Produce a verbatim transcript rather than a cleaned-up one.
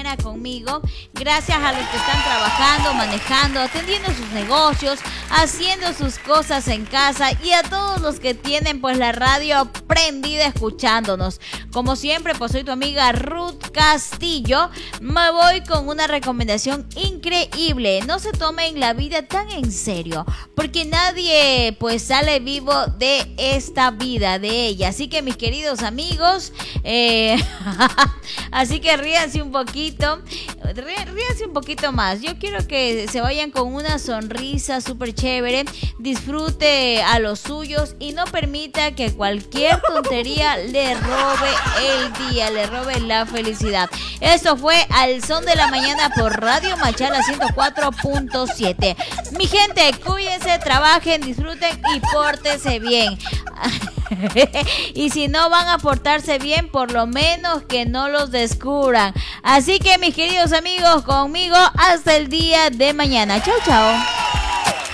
mañana conmigo. Gracias a los que están trabajando, manejando, atendiendo sus negocios, haciendo sus cosas en casa y a todos los que tienen pues la radio prendida escuchándonos. Como siempre, pues soy tu amiga Ruth Castillo. Me voy con una recomendación increíble. No se tomen la vida tan en serio, porque nadie pues sale vivo de esta vida, de ella. Así que mis queridos amigos, eh, así que ríanse un poquito, ríanse un poquito más. Yo quiero que se vayan con una sonrisa súper chévere, disfrute a los suyos y no permita que cualquier tontería le robe el día, le robe la felicidad. Esto fue Al Son de la Mañana por Radio Machala ciento cuatro punto siete. Mi gente, cuídense, trabajen, disfruten y pórtense bien. Y si no van a portarse bien, por lo menos que no los descubran. Así que mis queridos amigos, conmigo hasta el día de mañana. Chau, chau.